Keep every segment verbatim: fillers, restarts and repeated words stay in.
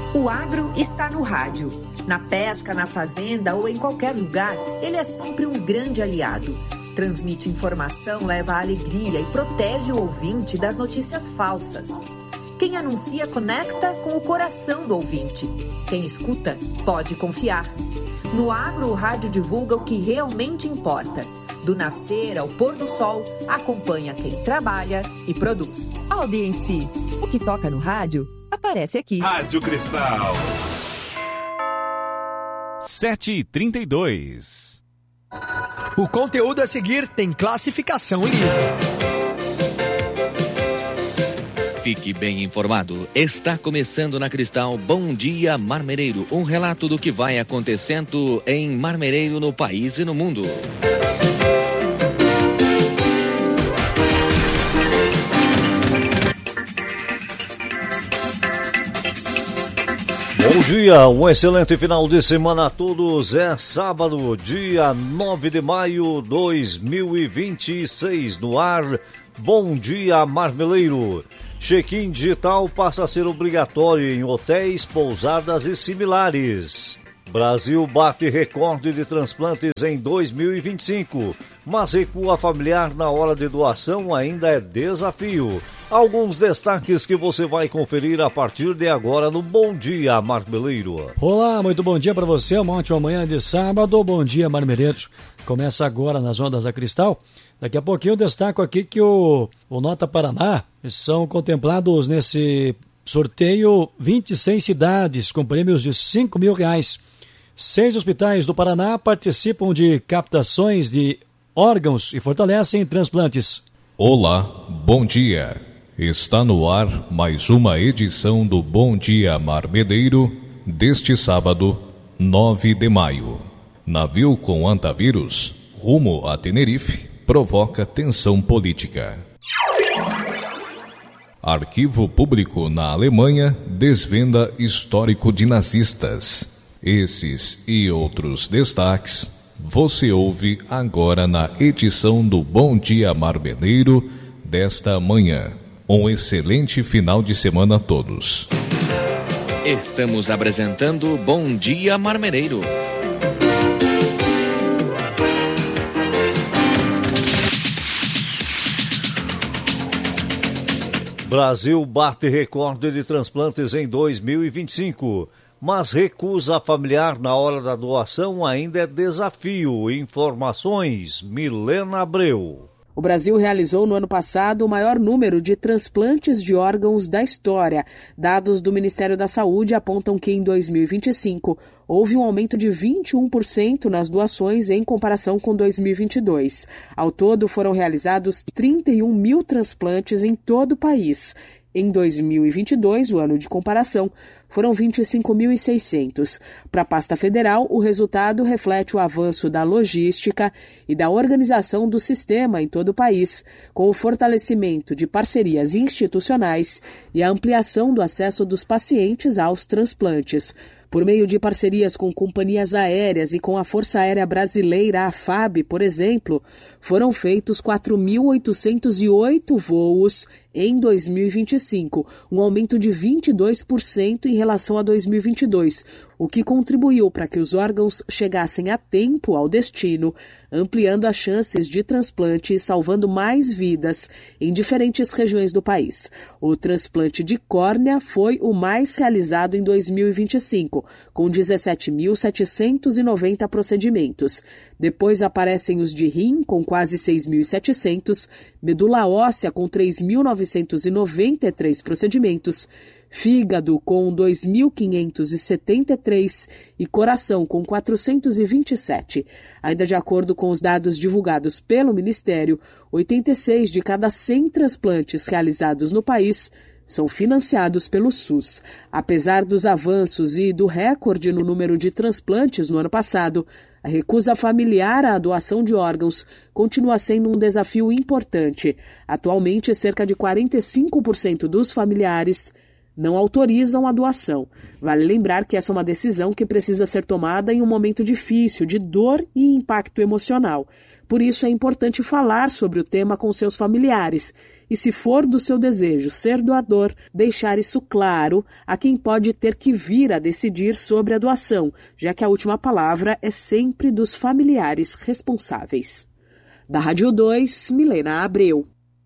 O agro está no rádio. Na pesca, na fazenda ou em qualquer lugar, ele é sempre um grande aliado. Transmite informação, leva alegria e protege o ouvinte das notícias falsas. Quem anuncia conecta com o coração do ouvinte. Quem escuta pode confiar. No agro, o rádio divulga o que realmente importa. Do nascer ao pôr do sol, acompanha quem trabalha e produz. Audiência. O que toca no rádio aparece aqui. Rádio Cristal. sete e trinta e dois. O conteúdo a seguir tem classificação em livro. Fique bem informado. Está começando na Cristal Bom Dia Marmereiro. Um relato do que vai acontecendo em Marmereiro, no país e no mundo. Bom dia, um excelente final de semana a todos. É sábado, dia nove de maio de dois mil e vinte e seis, no ar. Bom dia, Marmeleiro. Check-in digital passa a ser obrigatório em hotéis, pousadas e similares. Brasil bate recorde de transplantes em dois mil e vinte e cinco, mas recua familiar na hora de doação ainda é desafio. Alguns destaques que você vai conferir a partir de agora no Bom Dia Marmeleiro. Olá, muito bom dia para você, uma ótima manhã de sábado. Bom dia, Marmereiros. Começa agora nas ondas da Cristal. Daqui a pouquinho eu destaco aqui que o, o Nota Paraná são contemplados nesse sorteio vinte e seis cidades com prêmios de cinco mil reais. Seis hospitais do Paraná participam de captações de órgãos e fortalecem transplantes. Olá, bom dia. Está no ar mais uma edição do Bom Dia Marmedeiro deste sábado, nove de maio. Navio com antavírus, rumo a Tenerife, provoca tensão política. Arquivo público na Alemanha desvenda histórico de nazistas. Esses e outros destaques você ouve agora na edição do Bom Dia Marmedeiro desta manhã. Um excelente final de semana a todos. Estamos apresentando Bom Dia Marmereiro. Brasil bate recorde de transplantes em dois mil e vinte e cinco, mas recusa familiar na hora da doação ainda é desafio. Informações, Milena Abreu. O Brasil realizou no ano passado o maior número de transplantes de órgãos da história. Dados do Ministério da Saúde apontam que em dois mil e vinte e cinco houve um aumento de vinte e um por cento nas doações em comparação com dois mil e vinte e dois. Ao todo, foram realizados trinta e um mil transplantes em todo o país. Em dois mil e vinte e dois, o ano de comparação, foram vinte e cinco mil e seiscentos. Para a pasta federal, o resultado reflete o avanço da logística e da organização do sistema em todo o país, com o fortalecimento de parcerias institucionais e a ampliação do acesso dos pacientes aos transplantes. Por meio de parcerias com companhias aéreas e com a Força Aérea Brasileira, a F A B, por exemplo, foram feitos quatro mil oitocentos e oito voos em dois mil e vinte e cinco, um aumento de vinte e dois por cento em relação a dois mil e vinte e dois, o que contribuiu para que os órgãos chegassem a tempo ao destino, ampliando as chances de transplante e salvando mais vidas em diferentes regiões do país. O transplante de córnea foi o mais realizado em dois mil e vinte e cinco, com dezessete mil setecentos e noventa procedimentos. Depois aparecem os de rim, com quase seis mil e setecentos, medula óssea, com três mil novecentos e noventa e três procedimentos, fígado com dois mil quinhentos e setenta e três e coração com quatrocentos e vinte e sete. Ainda de acordo com os dados divulgados pelo Ministério, oitenta e seis de cada cem transplantes realizados no país são financiados pelo SUS. Apesar dos avanços e do recorde no número de transplantes no ano passado, a recusa familiar à doação de órgãos continua sendo um desafio importante. Atualmente, cerca de quarenta e cinco por cento dos familiares não autorizam a doação. Vale lembrar que essa é uma decisão que precisa ser tomada em um momento difícil, de dor e impacto emocional. Por isso é importante falar sobre o tema com seus familiares e, se for do seu desejo ser doador, deixar isso claro a quem pode ter que vir a decidir sobre a doação, já que a última palavra é sempre dos familiares responsáveis. Da Rádio dois, Milena Abreu.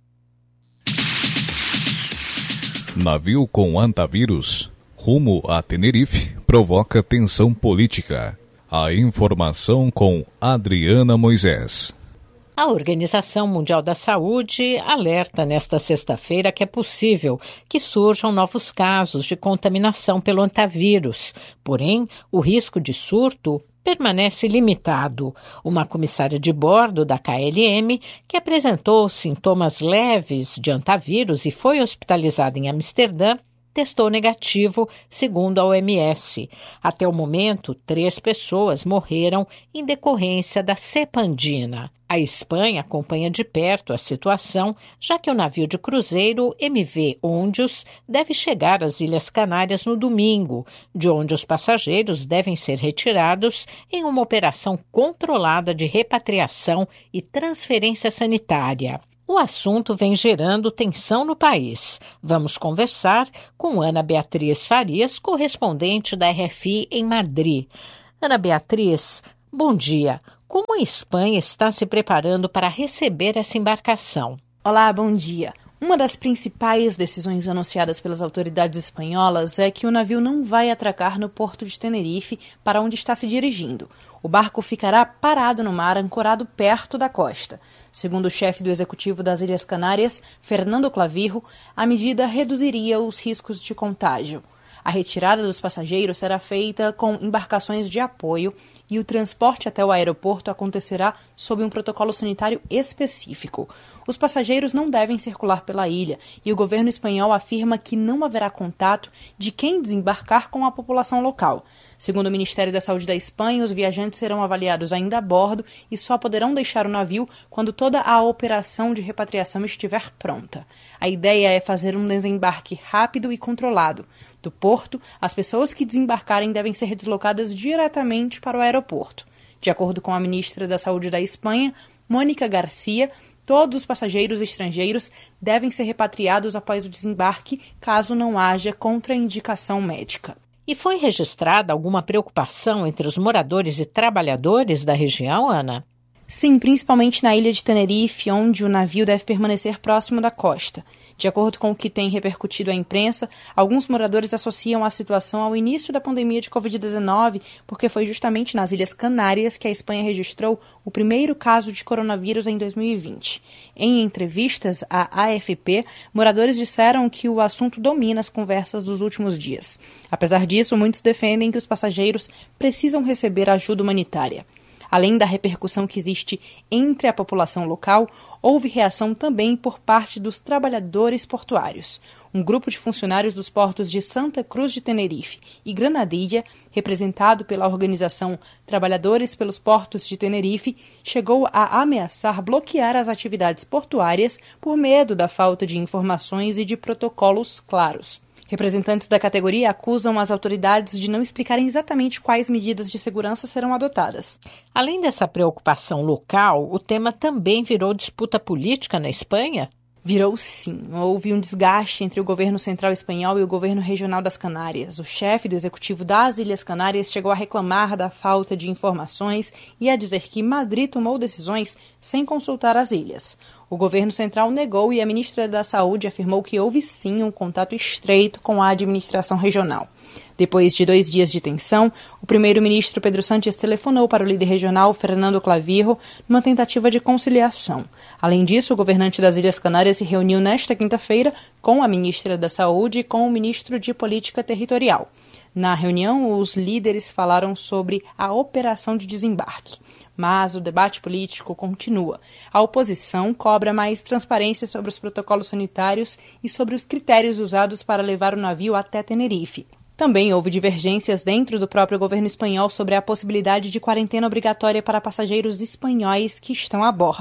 Navio com antavírus, rumo a Tenerife, provoca tensão política. A informação com Adriana Moisés. A Organização Mundial da Saúde alerta nesta sexta-feira que é possível que surjam novos casos de contaminação pelo antavírus. Porém, o risco de surto permanece limitado. Uma comissária de bordo da K L M, que apresentou sintomas leves de antavírus e foi hospitalizada em Amsterdã, testou negativo, segundo a O M S. Até o momento, três pessoas morreram em decorrência da cepa andina. A Espanha acompanha de perto a situação, já que o navio de cruzeiro M V Ondius deve chegar às Ilhas Canárias no domingo, de onde os passageiros devem ser retirados em uma operação controlada de repatriação e transferência sanitária. O assunto vem gerando tensão no país. Vamos conversar com Ana Beatriz Farias, correspondente da R F I em Madrid. Ana Beatriz, bom dia. Como a Espanha está se preparando para receber essa embarcação? Olá, bom dia. Uma das principais decisões anunciadas pelas autoridades espanholas é que o navio não vai atracar no porto de Tenerife, para onde está se dirigindo. O barco ficará parado no mar, ancorado perto da costa. Segundo o chefe do executivo das Ilhas Canárias, Fernando Clavijo, a medida reduziria os riscos de contágio. A retirada dos passageiros será feita com embarcações de apoio e o transporte até o aeroporto acontecerá sob um protocolo sanitário específico. Os passageiros não devem circular pela ilha e o governo espanhol afirma que não haverá contato de quem desembarcar com a população local. Segundo o Ministério da Saúde da Espanha, os viajantes serão avaliados ainda a bordo e só poderão deixar o navio quando toda a operação de repatriação estiver pronta. A ideia é fazer um desembarque rápido e controlado. Do porto, as pessoas que desembarcarem devem ser deslocadas diretamente para o aeroporto. De acordo com a ministra da Saúde da Espanha, Mónica Garcia, todos os passageiros estrangeiros devem ser repatriados após o desembarque, caso não haja contraindicação médica. E foi registrada alguma preocupação entre os moradores e trabalhadores da região, Ana? Sim, principalmente na ilha de Tenerife, onde o navio deve permanecer próximo da costa. De acordo com o que tem repercutido à imprensa, alguns moradores associam a situação ao início da pandemia de covid dezenove, porque foi justamente nas Ilhas Canárias que a Espanha registrou o primeiro caso de coronavírus em dois mil e vinte. Em entrevistas à A F P, moradores disseram que o assunto domina as conversas dos últimos dias. Apesar disso, muitos defendem que os passageiros precisam receber ajuda humanitária. Além da repercussão que existe entre a população local, houve reação também por parte dos trabalhadores portuários. Um grupo de funcionários dos portos de Santa Cruz de Tenerife e Granadilla, representado pela organização Trabalhadores pelos Portos de Tenerife, chegou a ameaçar bloquear as atividades portuárias por medo da falta de informações e de protocolos claros. Representantes da categoria acusam as autoridades de não explicarem exatamente quais medidas de segurança serão adotadas. Além dessa preocupação local, o tema também virou disputa política na Espanha? Virou sim. Houve um desgaste entre o governo central espanhol e o governo regional das Canárias. O chefe do executivo das Ilhas Canárias chegou a reclamar da falta de informações e a dizer que Madrid tomou decisões sem consultar as ilhas. O governo central negou e a ministra da Saúde afirmou que houve sim um contato estreito com a administração regional. Depois de dois dias de tensão, o primeiro-ministro Pedro Sánchez telefonou para o líder regional Fernando Clavijo numa tentativa de conciliação. Além disso, o governante das Ilhas Canárias se reuniu nesta quinta-feira com a ministra da Saúde e com o ministro de Política Territorial. Na reunião, os líderes falaram sobre a operação de desembarque. Mas o debate político continua. A oposição cobra mais transparência sobre os protocolos sanitários e sobre os critérios usados para levar o navio até Tenerife. Também houve divergências dentro do próprio governo espanhol sobre a possibilidade de quarentena obrigatória para passageiros espanhóis que estão a bordo.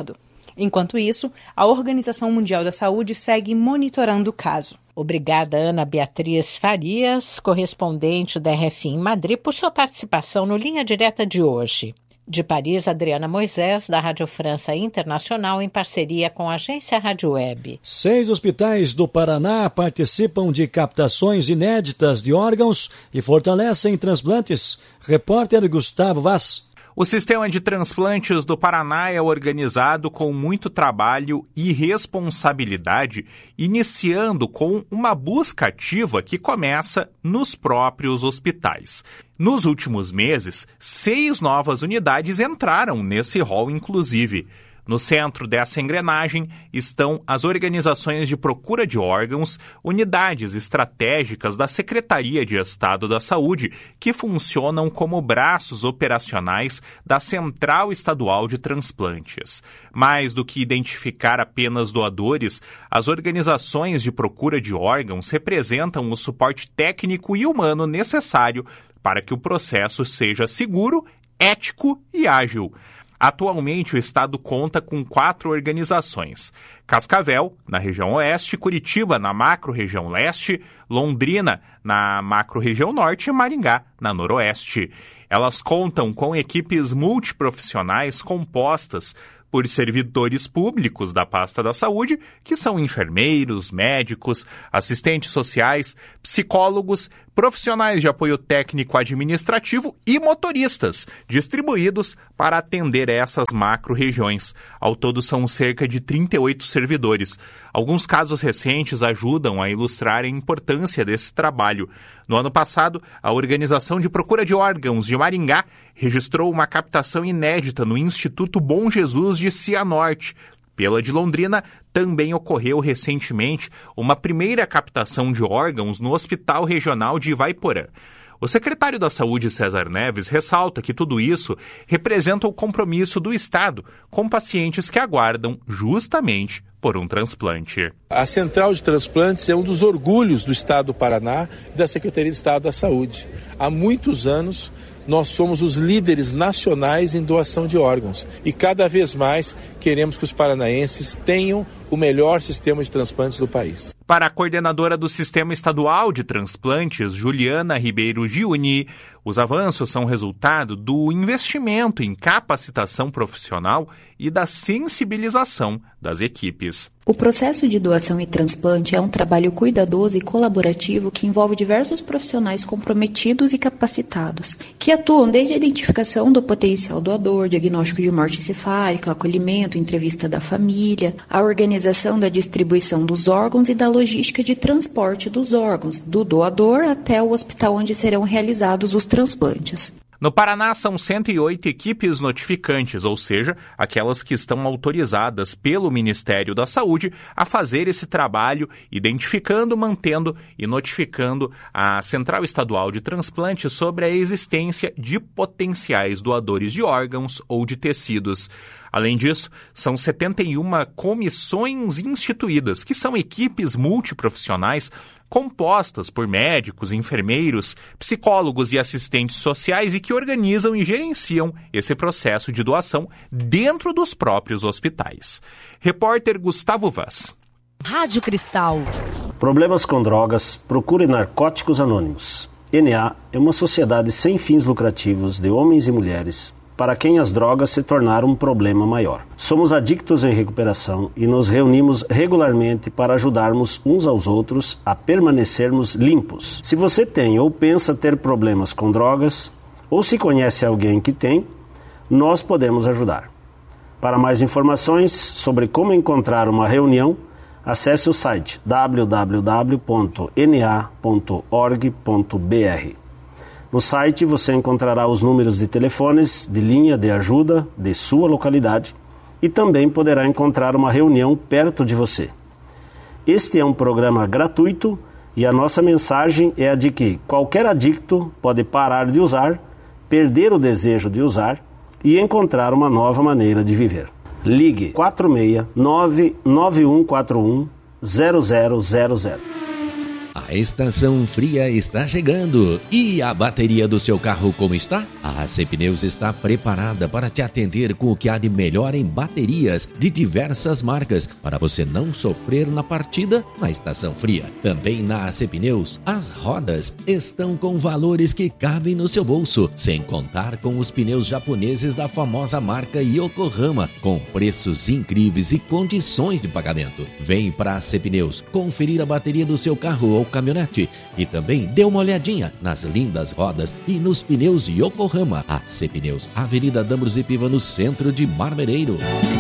Enquanto isso, a Organização Mundial da Saúde segue monitorando o caso. Obrigada, Ana Beatriz Farias, correspondente da R F I em Madrid, por sua participação no Linha Direta de hoje. De Paris, Adriana Moisés, da Rádio França Internacional, em parceria com a agência Rádio Web. Seis hospitais do Paraná participam de captações inéditas de órgãos e fortalecem transplantes. Repórter Gustavo Vaz. O sistema de transplantes do Paraná é organizado com muito trabalho e responsabilidade, iniciando com uma busca ativa que começa nos próprios hospitais. Nos últimos meses, seis novas unidades entraram nesse rol, inclusive. No centro dessa engrenagem estão as organizações de procura de órgãos, unidades estratégicas da Secretaria de Estado da Saúde, que funcionam como braços operacionais da Central Estadual de Transplantes. Mais do que identificar apenas doadores, as organizações de procura de órgãos representam o suporte técnico e humano necessário para que o processo seja seguro, ético e ágil. Atualmente, o Estado conta com quatro organizações: Cascavel, na região oeste, Curitiba, na macro-região leste, Londrina, na macro-região norte e Maringá, na noroeste. Elas contam com equipes multiprofissionais compostas por servidores públicos da pasta da saúde, que são enfermeiros, médicos, assistentes sociais, psicólogos, profissionais de apoio técnico-administrativo e motoristas, distribuídos para atender essas macro-regiões. Ao todo são cerca de trinta e oito servidores. Alguns casos recentes ajudam a ilustrar a importância desse trabalho. No ano passado, a Organização de Procura de Órgãos de Maringá registrou uma captação inédita no Instituto Bom Jesus de Cianorte. Pela de Londrina, também ocorreu recentemente uma primeira captação de órgãos no Hospital Regional de Ivaiporã. O secretário da Saúde, César Neves, ressalta que tudo isso representa o compromisso do Estado com pacientes que aguardam justamente por um transplante. A Central de Transplantes é um dos orgulhos do Estado do Paraná e da Secretaria de Estado da Saúde. Há muitos anos, nós somos os líderes nacionais em doação de órgãos e cada vez mais queremos que os paranaenses tenham o melhor sistema de transplantes do país. Para a coordenadora do Sistema Estadual de Transplantes, Juliana Ribeiro Giuni, os avanços são resultado do investimento em capacitação profissional e da sensibilização das equipes. O processo de doação e transplante é um trabalho cuidadoso e colaborativo que envolve diversos profissionais comprometidos e capacitados, que atuam desde a identificação do potencial doador, diagnóstico de morte encefálica, acolhimento, entrevista da família, a organização da distribuição dos órgãos e da logística de transporte dos órgãos, do doador até o hospital onde serão realizados os transplantes. No Paraná, são cento e oito equipes notificantes, ou seja, aquelas que estão autorizadas pelo Ministério da Saúde a fazer esse trabalho, identificando, mantendo e notificando a Central Estadual de Transplantes sobre a existência de potenciais doadores de órgãos ou de tecidos. Além disso, são setenta e uma comissões instituídas, que são equipes multiprofissionais compostas por médicos, enfermeiros, psicólogos e assistentes sociais e que organizam e gerenciam esse processo de doação dentro dos próprios hospitais. Repórter Gustavo Vaz. Rádio Cristal. Problemas com drogas, procure Narcóticos Anônimos. N A é uma sociedade sem fins lucrativos de homens e mulheres para quem as drogas se tornaram um problema maior. Somos adictos em recuperação e nos reunimos regularmente para ajudarmos uns aos outros a permanecermos limpos. Se você tem ou pensa ter problemas com drogas, ou se conhece alguém que tem, nós podemos ajudar. Para mais informações sobre como encontrar uma reunião, acesse o site w w w ponto n a ponto org ponto b r. No site você encontrará os números de telefones de linha de ajuda de sua localidade e também poderá encontrar uma reunião perto de você. Este é um programa gratuito e a nossa mensagem é a de que qualquer adicto pode parar de usar, perder o desejo de usar e encontrar uma nova maneira de viver. Ligue quatro seis nove nove um quatro um zero zero zero zero. A estação fria está chegando. E a bateria do seu carro como está? A A C Pneus está preparada para te atender com o que há de melhor em baterias de diversas marcas, para você não sofrer na partida na estação fria. Também na A C Pneus, as rodas estão com valores que cabem no seu bolso, sem contar com os pneus japoneses da famosa marca Yokohama, com preços incríveis e condições de pagamento. Vem para a A C Pneus conferir a bateria do seu carro ou caminhonete e também dê uma olhadinha nas lindas rodas e nos pneus Yokohama. A C Pneus, Avenida Dambros e Piva, no centro de Marmereiro.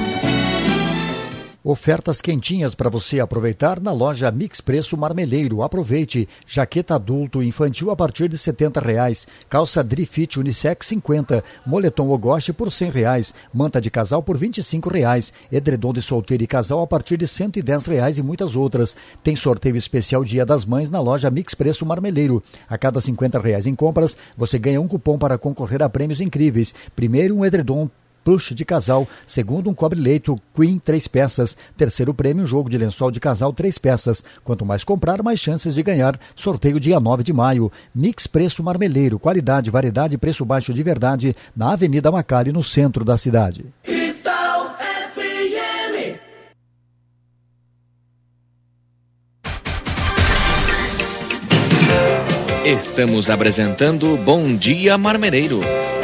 Ofertas quentinhas para você aproveitar na loja Mix Preço Marmeleiro. Aproveite. Jaqueta adulto infantil a partir de setenta reais. Calça Drifit Unissex cinquenta. Moletom Ogoshi por cem reais. Manta de casal por vinte e cinco reais. Edredom de solteiro e casal a partir de cento e dez reais e muitas outras. Tem sorteio especial Dia das Mães na loja Mix Preço Marmeleiro. A cada cinquenta reais em compras, você ganha um cupom para concorrer a prêmios incríveis. Primeiro, um edredom plush de casal, segundo um cobre-leito Queen três peças, terceiro prêmio um jogo de lençol de casal três peças. Quanto mais comprar, mais chances de ganhar. Sorteio dia nove de maio. Mix Preço Marmeleiro, qualidade, variedade e preço baixo de verdade, na Avenida Macari, no centro da cidade. Cristal F M. Estamos apresentando Bom Dia Marmereiro.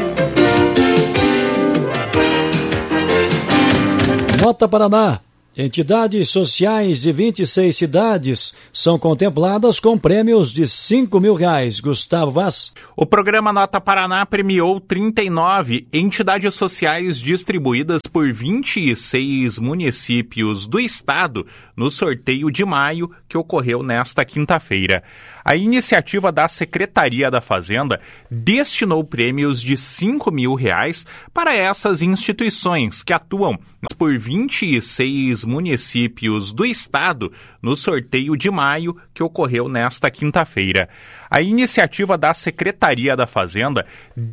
Nota Paraná. Entidades sociais de vinte e seis cidades são contempladas com prêmios de cinco mil reais. Gustavo Vaz. O programa Nota Paraná premiou trinta e nove entidades sociais distribuídas por vinte e seis municípios do estado no sorteio de maio que ocorreu nesta quinta-feira. A iniciativa da Secretaria da Fazenda destinou prêmios de cinco mil reais para essas instituições que atuam por vinte e seis municípios do estado no sorteio de maio que ocorreu nesta quinta-feira. A iniciativa da Secretaria da Fazenda